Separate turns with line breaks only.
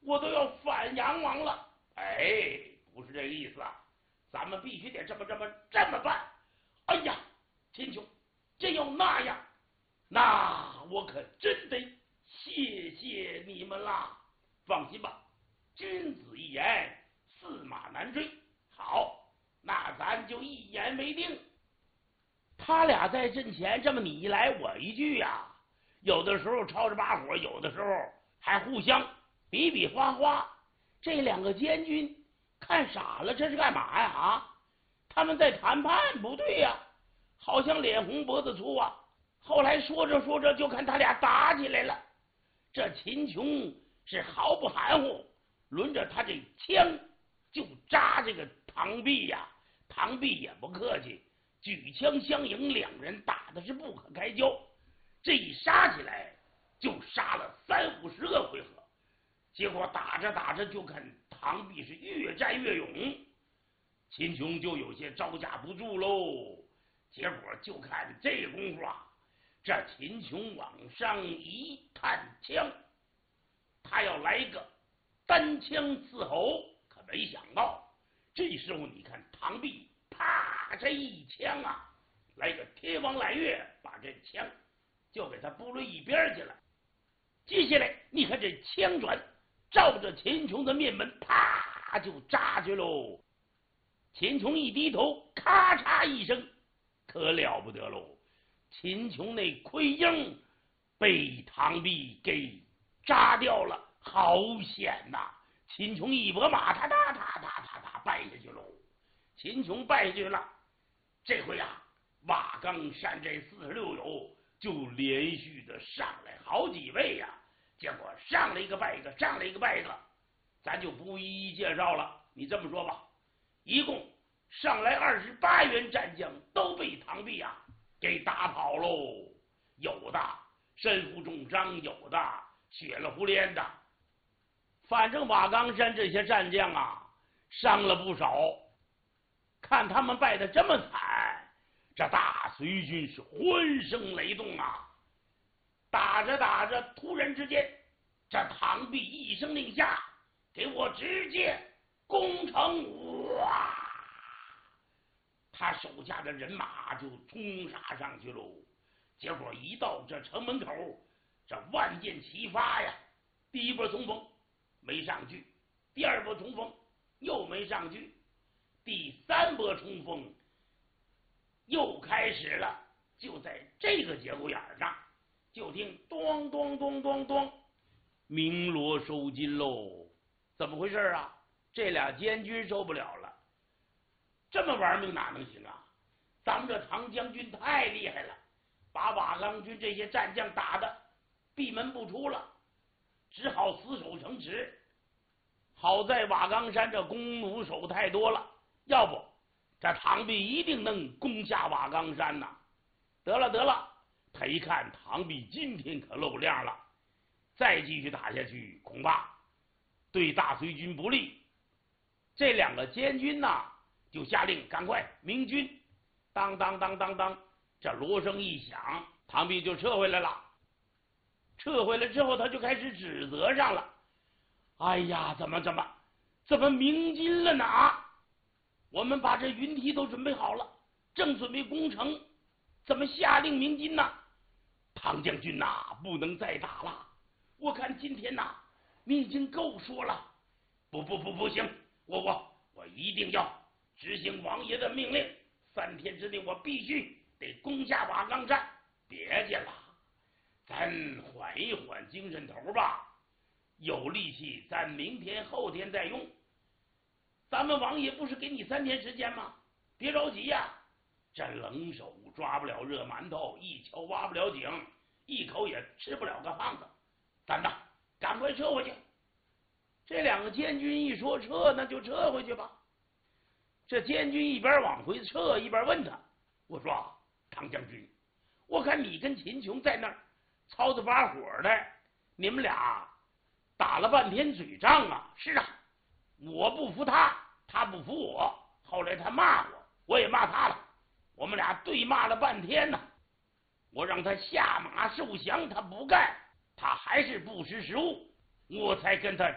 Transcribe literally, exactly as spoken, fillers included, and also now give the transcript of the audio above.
我都要反阳王了。哎，不是这个意思啊，咱们必须得这么这么这么办。哎呀，秦琼，真要那样，那我可真得谢谢你们啦。放心吧，君子一言，驷马难追。好，那咱就一言为定。他俩在阵前这么你一来我一句呀、啊，有的时候吵着把火，有的时候还互相比比划划。这两个监军看傻了，这是干嘛呀？啊，他们在谈判？不对呀、啊，好像脸红脖子粗啊。后来说着说着，就看他俩打起来了。这秦琼是毫不含糊，轮着他这枪就扎这个唐弼呀、啊。唐弼也不客气，举枪相迎，两人打的是不可开交。这一杀起来，就杀了三五十个回合。结果打着打着，就看唐弼是越战越勇，秦琼就有些招架不住喽。结果就看这功夫啊，这秦琼往上一探枪，他要来个单枪刺喉，可没想到这时候你看唐弼啪这一枪啊，来个天王揽月，把这枪就给他拨了一边去了。接下来你看这枪转，照着秦琼的面门啪就扎去喽。秦琼一低头，咔嚓一声，可了不得喽！秦琼那盔缨被唐弼给扎掉了，好险呐！秦琼一拨马，他哒哒哒哒哒败下去喽。秦琼败下去了，这回啊，瓦岗山这四十六友就连续的上来好几位呀、啊。结果上了一个败一个，上了一个败一个，咱就不一一介绍了。你这么说吧，一共上来二十八员战将都被唐弼啊给打跑喽。有的身负重伤，有的血了胡连的。反正瓦岗山这些战将啊，伤了不少。看他们败得这么惨，这大隋军是欢声雷动啊！打着打着，突然之间，这唐弼一声令下，给我直接攻城！哇！他手下的人马就冲杀上去喽。结果一到这城门口，这万箭齐发呀！第一波冲锋没上去，第二波冲锋又没上去，第三波冲锋又开始了。就在这个节骨眼上，就听咚咚咚咚咚，鸣锣收金喽！怎么回事啊？这俩监军受不了了，这么玩命哪能行啊？咱们这唐将军太厉害了，把瓦岗军这些战将打得闭门不出了，只好死守城池。好在瓦岗山这弓弩手太多了，要不这唐弼一定能攻下瓦岗山呐！得了得了，他一看唐弼今天可露亮了，再继续打下去恐怕对大隋军不利。这两个监军呐，就下令赶快鸣军。当当当当当，这锣声一响，唐弼就撤回来了。撤回来之后，他就开始指责上了。哎呀，怎么怎么怎么鸣金了呢？我们把这云梯都准备好了，正准备攻城，怎么下令鸣金呢？唐将军呐、啊，不能再打了。我看今天呐、啊，你已经够说了。不不不不行，我我我一定要执行王爷的命令，三天之内我必须得攻下瓦岗山。别介了，咱缓一缓精神头吧，有力气咱明天后天再用。咱们王爷不是给你三天时间吗？别着急呀、啊，这冷手抓不了热馒头，一锹挖不了井，一口也吃不了个胖子。咱呐，赶快撤回去。这两个监军一说撤，那就撤回去吧。这监军一边往回撤，一边问他：“我说唐将军，我看你跟秦琼在那儿吵着把火的，你们俩打了半天嘴仗啊。”“是啊，我不服他，他不服我。后来他骂我，我也骂他了，我们俩对骂了半天呢。我让他下马受降，他不干，他还是不识时务，我才跟他